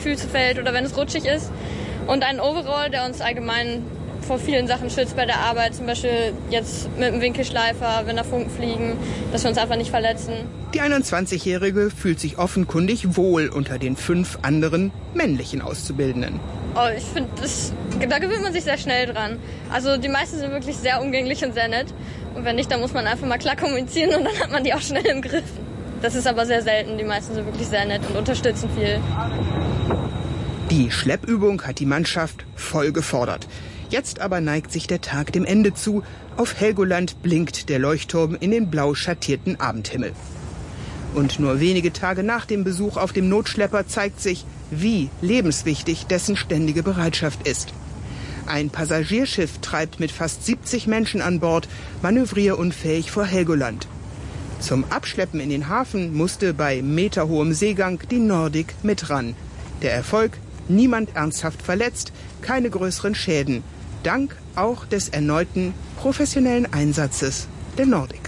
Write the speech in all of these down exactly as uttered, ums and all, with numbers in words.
Füße fällt oder wenn es rutschig ist. Und ein Overall, der uns allgemein vor vielen Sachen schützt bei der Arbeit, zum Beispiel jetzt mit dem Winkelschleifer, wenn da Funken fliegen, dass wir uns einfach nicht verletzen. Die einundzwanzigjährige fühlt sich offenkundig wohl unter den fünf anderen männlichen Auszubildenden. Oh, ich finde, da gewöhnt man sich sehr schnell dran. Also die meisten sind wirklich sehr umgänglich und sehr nett. Und wenn nicht, dann muss man einfach mal klar kommunizieren und dann hat man die auch schnell im Griff. Das ist aber sehr selten. Die meisten sind wirklich sehr nett und unterstützen viel. Die Schleppübung hat die Mannschaft voll gefordert. Jetzt aber neigt sich der Tag dem Ende zu. Auf Helgoland blinkt der Leuchtturm in den blau schattierten Abendhimmel. Und nur wenige Tage nach dem Besuch auf dem Notschlepper zeigt sich, wie lebenswichtig dessen ständige Bereitschaft ist. Ein Passagierschiff treibt mit fast siebzig Menschen an Bord, manövrierunfähig vor Helgoland. Zum Abschleppen in den Hafen musste bei meterhohem Seegang die Nordic mit ran. Der Erfolg: niemand ernsthaft verletzt, keine größeren Schäden. Dank auch des erneuten professionellen Einsatzes der Nordic.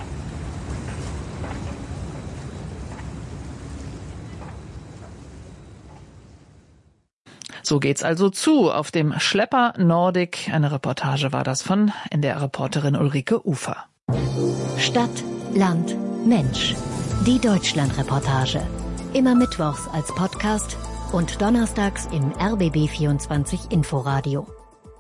So geht's also zu auf dem Schlepper Nordic. Eine Reportage war das von N D R-Reporterin Ulrike Ufer. Stadt, Land, Mensch. Die Deutschland-Reportage. Immer mittwochs als Podcast und donnerstags im R B B vierundzwanzig Inforadio.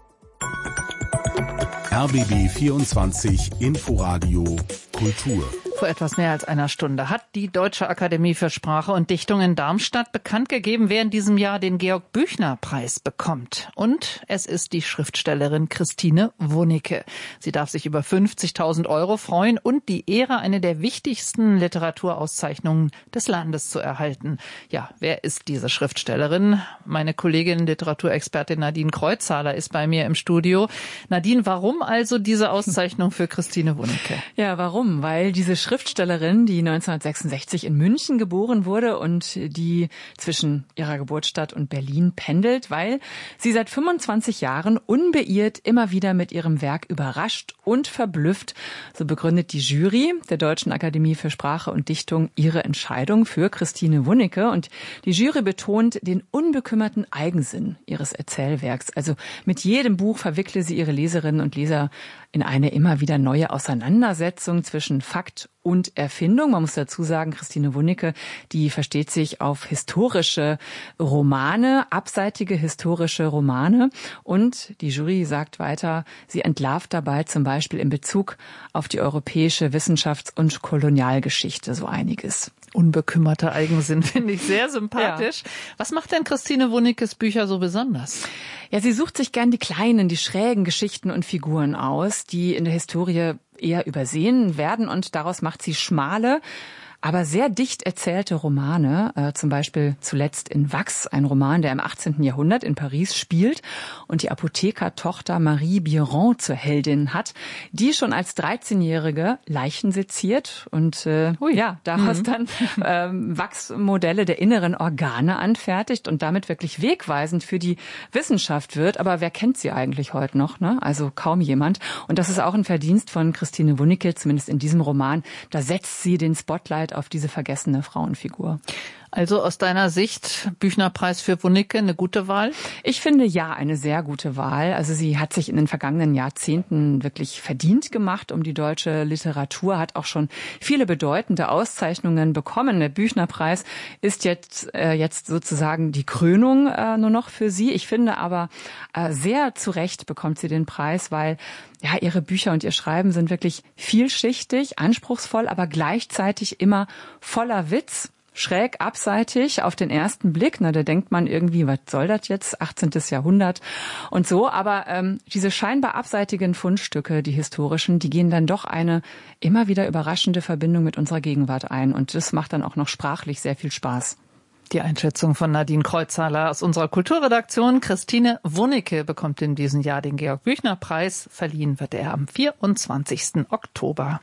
R B B vierundzwanzig Inforadio Kultur. Vor etwas mehr als einer Stunde hat die Deutsche Akademie für Sprache und Dichtung in Darmstadt bekannt gegeben, wer in diesem Jahr den Georg-Büchner-Preis bekommt. Und es ist die Schriftstellerin Christine Wunicke. Sie darf sich über fünfzigtausend Euro freuen und die Ehre, eine der wichtigsten Literaturauszeichnungen des Landes zu erhalten. Ja, wer ist diese Schriftstellerin? Meine Kollegin, Literaturexpertin Nadine Kreuzhaler ist bei mir im Studio. Nadine, warum also diese Auszeichnung für Christine Wunicke? Ja, warum? Weil diese Schriftstellerin, die neunzehnhundertsechsundsechzig in München geboren wurde und die zwischen ihrer Geburtsstadt und Berlin pendelt, weil sie seit fünfundzwanzig Jahren unbeirrt immer wieder mit ihrem Werk überrascht und verblüfft. So begründet die Jury der Deutschen Akademie für Sprache und Dichtung ihre Entscheidung für Christine Wunicke. Und die Jury betont den unbekümmerten Eigensinn ihres Erzählwerks. Also mit jedem Buch verwickle sie ihre Leserinnen und Leser in eine immer wieder neue Auseinandersetzung zwischen Fakt und Erfindung. Man muss dazu sagen, Christine Wunicke, die versteht sich auf historische Romane, abseitige historische Romane. Und die Jury sagt weiter, sie entlarvt dabei zum Beispiel in Bezug auf die europäische Wissenschafts- und Kolonialgeschichte so einiges. Unbekümmerter Eigensinn finde ich sehr sympathisch. Ja. Was macht denn Christine Wunickes Bücher so besonders? Ja, sie sucht sich gern die kleinen, die schrägen Geschichten und Figuren aus, die in der Historie eher übersehen werden, und daraus macht sie schmale, aber sehr dicht erzählte Romane, äh, zum Beispiel zuletzt in Wachs, ein Roman, der im achtzehnten Jahrhundert in Paris spielt und die Apothekertochter Marie Biron zur Heldin hat, die schon als dreizehnjährige Leichen seziert und äh, ja, daraus mhm. dann ähm, Wachsmodelle der inneren Organe anfertigt und damit wirklich wegweisend für die Wissenschaft wird. Aber wer kennt sie eigentlich heute noch? Ne? Also kaum jemand. Und das ist auch ein Verdienst von Christine Wunicke, zumindest in diesem Roman. Da setzt sie den Spotlight auf diese vergessene Frauenfigur. Also aus deiner Sicht Büchnerpreis für Wunicke eine gute Wahl? Ich finde ja, eine sehr gute Wahl. Also sie hat sich in den vergangenen Jahrzehnten wirklich verdient gemacht um die deutsche Literatur, hat auch schon viele bedeutende Auszeichnungen bekommen. Der Büchnerpreis ist jetzt äh, jetzt sozusagen die Krönung äh, nur noch für sie. Ich finde aber äh, sehr zu Recht bekommt sie den Preis, weil ja, ihre Bücher und ihr Schreiben sind wirklich vielschichtig, anspruchsvoll, aber gleichzeitig immer voller Witz. Schräg, abseitig auf den ersten Blick. Na, da denkt man irgendwie, was soll das jetzt? achtzehnten Jahrhundert und so. Aber ähm, diese scheinbar abseitigen Fundstücke, die historischen, die gehen dann doch eine immer wieder überraschende Verbindung mit unserer Gegenwart ein. Und das macht dann auch noch sprachlich sehr viel Spaß. Die Einschätzung von Nadine Kreuzhaler aus unserer Kulturredaktion. Christine Wunicke bekommt in diesem Jahr den Georg-Büchner-Preis. Verliehen wird er am vierundzwanzigsten Oktober.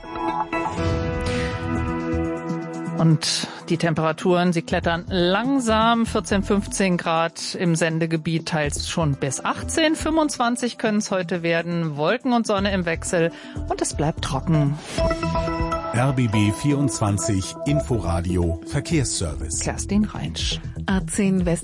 Und die Temperaturen, sie klettern langsam, vierzehn, fünfzehn Grad im Sendegebiet, teils schon bis achtzehn, fünfundzwanzig können es heute werden, Wolken und Sonne im Wechsel und es bleibt trocken. R B B vierundzwanzig Inforadio Verkehrsservice. Kerstin Reinsch. A zehn West